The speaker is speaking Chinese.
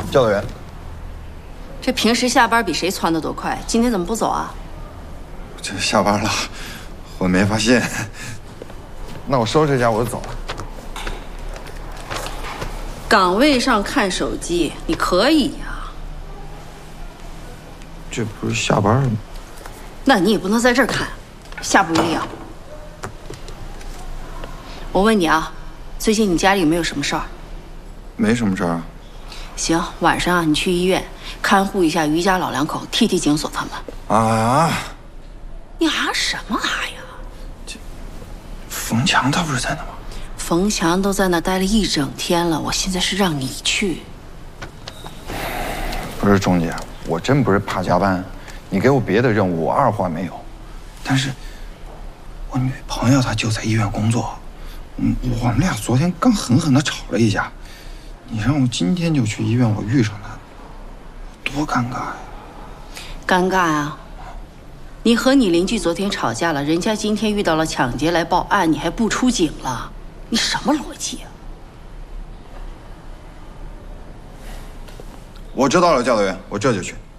教导员， 这平时下班比谁窜的都快，今天怎么不走啊？ 这下班了，我没发现。那我收拾一下我就走了。 岗位上看手机，你可以呀。 这不是下班了吗？ 那你也不能在这儿看，下不为例啊。我问你啊，最近你家里有没有什么事儿？ 没什么事儿啊。 行，晚上啊，你去医院看护一下于家老两口，替景锁他们。 啊！ 你啊什么啊呀？ 冯强他不是在那吗？ 冯强都在那待了一整天了，我现在是让你去。 不是钟姐，我真不是怕加班，你给我别的任务，我二话没有。但是，我女朋友她就在医院工作，我们俩昨天刚狠狠地吵了一架，你让我今天就去医院，我遇上她，多尴尬呀！ 尴尬啊！你和你邻居昨天吵架了，人家今天遇到了抢劫来报案，你还不出警了？你什么逻辑啊？ 我知道了，教导员，我这就去。